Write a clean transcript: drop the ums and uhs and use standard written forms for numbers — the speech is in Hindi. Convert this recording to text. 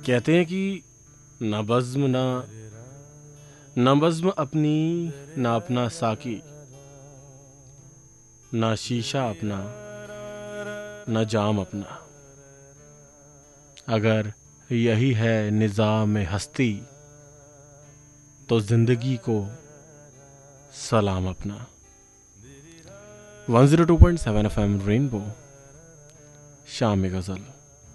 कहते हैं कि ना बज़्म ना बज़्म अपनी, ना अपना साकी, ना शीशा अपना, ना जाम अपना। अगर यही है निज़ाम हस्ती तो ज़िंदगी को सलाम अपना। 102.7 FM रेनबो, शाम में गज़ल।